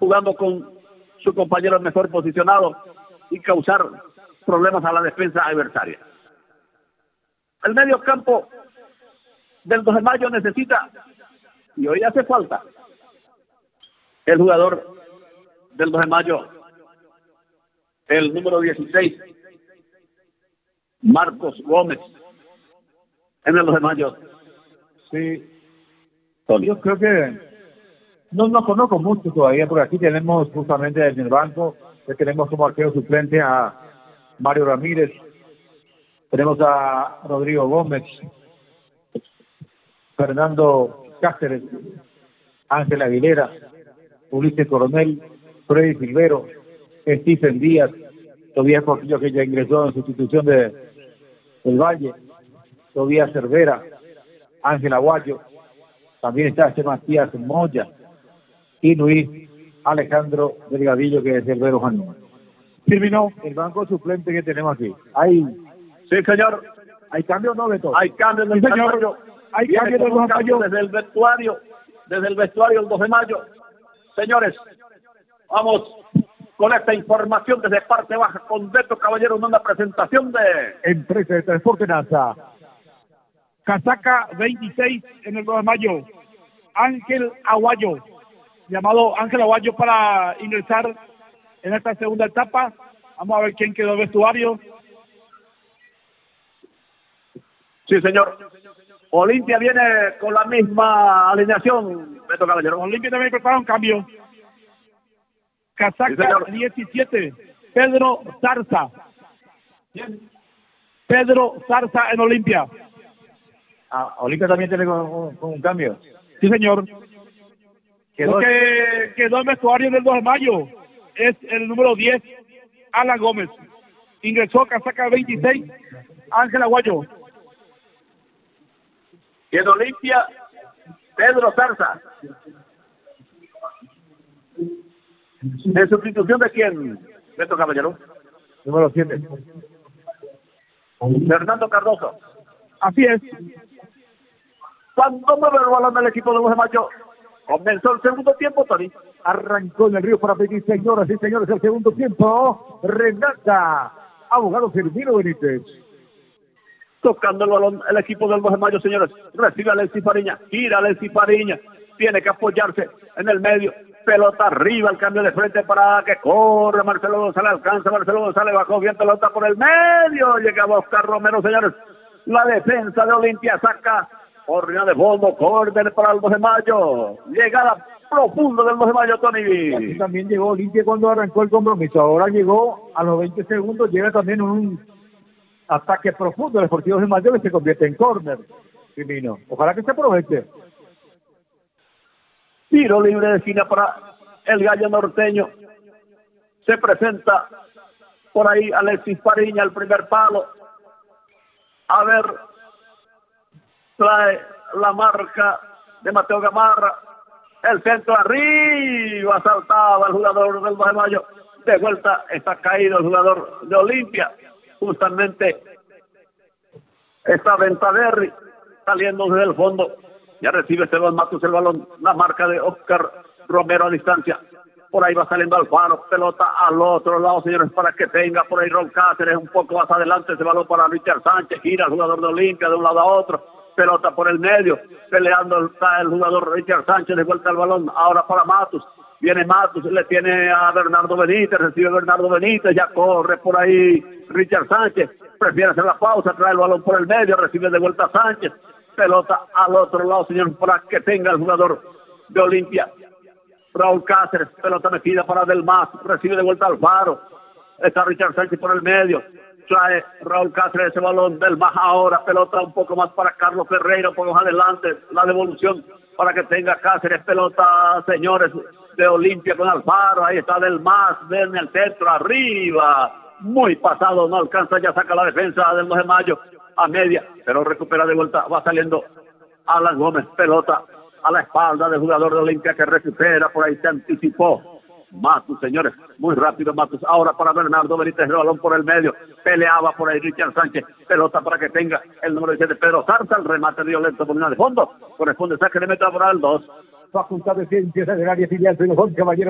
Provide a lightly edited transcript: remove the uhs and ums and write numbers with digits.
jugando con su compañero mejor posicionado y causar problemas a la defensa adversaria. El medio campo del 2 de mayo necesita, y hoy hace falta, el jugador del 2 de mayo, el número 16, Marcos Gómez, en el 2 de mayo. Sí, Tony. yo creo que no conozco mucho todavía, porque aquí tenemos justamente en el banco, que tenemos como arquero suplente a Mario Ramírez, tenemos a Rodrigo Gómez, Fernando Cáceres, Ángel Aguilera, Ulises Coronel, Freddy Silvero, Stephen Díaz, Tobías Portillo, que ya ingresó en sustitución del Valle, Tobías Cervera, Ángel Aguayo, también está Matías Moya y Luis Alejandro Delgadillo, que es el Vero Janino. Terminó el banco suplente que tenemos aquí. Sí, señor. ¿Hay cambio o no, Beto? Hay cambios en el 2 de mayo. Hay cambios Viene en el 2 de mayo. desde el vestuario el 2 de mayo. Señores, vamos con esta información desde parte baja con Beto Caballero en una presentación de Empresa de Transporte NASA. Casaca 26 en el 2 de mayo. Ángel Aguayo, llamado Ángel Aguayo para ingresar en esta segunda etapa. Vamos a ver quién quedó en el vestuario. Sí, señor. Olimpia viene con la misma alineación, Beto Caballero. Olimpia también prepara un cambio. Casaca Sí, 17, Pedro Zarza. Pedro Zarza en Olimpia. Olimpia también tiene con un cambio. Sí, señor. Quedó Porque quedó en vestuario del 2 de mayo. Es el número 10, Alan Gómez. Ingresó Casaca 26, Ángel Aguayo. Y en Olimpia, Pedro Zarza. ¿En sustitución de quién, Beto Caballero? número 7. Fernando Cardoso. Así es. Cuando mueve el balón del equipo de 2 de mayo, comenzó el segundo tiempo, Tony. Arrancó en el Río para pedir, señoras y señores, el segundo tiempo. Renata, abogado Firmino Benítez. Tocando el balón el equipo del 2 de mayo, señores. Recibe a Alexis Fariña, gira a Alexis Fariña. Tiene que apoyarse en el medio. Pelota arriba, el cambio de frente para que corre Marcelo González, alcanza Marcelo González, bajó bien, pelota por el medio, llega Oscar Romero, señores. La defensa de Olimpia saca por línea de fondo, córner para el 2 de mayo. Llegada profunda del 2 de mayo, Tony. Aquí también llegó Olimpia cuando arrancó el compromiso. Ahora llegó a los 20 segundos, llega también un ataque profundo del Deportivo de Mayo que se convierte en córner. Firmino, ojalá que se aproveche. Tiro libre de esquina para el gallo norteño. Se presenta por ahí Alexis Fariña, el primer palo. A ver, trae la marca de Mateo Gamarra. El centro arriba, saltaba el jugador del 2 de mayo. De vuelta está caído el jugador de Olimpia. Justamente está Ventaverri saliendo desde el fondo. Ya recibe Esteban Matus el balón, la marca de Oscar Romero a distancia. Por ahí va saliendo Alfaro, pelota al otro lado, señores, para que tenga por ahí Ron Cáceres, un poco más adelante, ese balón para Richard Sánchez, gira el jugador de Olimpia de un lado a otro, pelota por el medio, peleando está el jugador Richard Sánchez, de vuelta al balón, ahora para Matus. Viene Matus, le tiene a Bernardo Benítez, recibe Bernardo Benítez, ya corre por ahí Richard Sánchez, prefiere hacer la pausa, trae el balón por el medio, recibe de vuelta Sánchez. Pelota al otro lado, señor, para que tenga el jugador de Olimpia. Raúl Cáceres, pelota metida para Del Mas, recibe de vuelta Alfaro. Está Richard Sánchez por el medio. Trae Raúl Cáceres ese balón. Del Mas ahora, pelota un poco más para Carlos Ferreira, un poco más adelante. La devolución para que tenga Cáceres, pelota, señores, de Olimpia con Alfaro. Ahí está Del Mas, ven el centro, arriba. Muy pasado, no alcanza, ya saca la defensa del 2 de mayo. A media, pero recupera de vuelta, va saliendo Alan Gómez, pelota a la espalda del jugador de Olimpia que recupera, por ahí se anticipó Matus, señores, muy rápido Matus, ahora para Bernardo Benítez, el balón por el medio, peleaba por ahí Richard Sánchez, pelota para que tenga el número 17 Pedro Zarza, el remate violento por línea de fondo, corresponde saque de meta para el 2. Facultad de Ciencias del área filial de los Caballero.